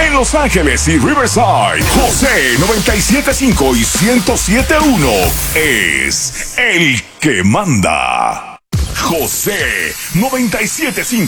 En Los Ángeles y Riverside, José 97.5 y 107.1 es el que manda. José 97.5.